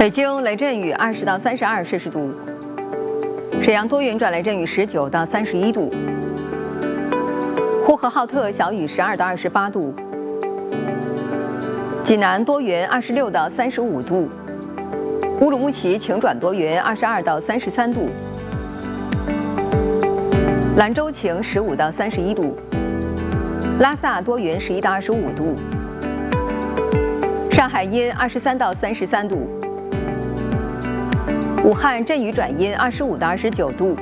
北京雷阵雨20到32摄氏度，沈阳多云转雷阵雨19到31度，呼和浩特小雨12到28度，济南多云26到35度，乌鲁木齐晴转多云22到33度，兰州晴15到31度，拉萨多云11到25度，上海阴23到33度，武汉阵雨转阴25到29度，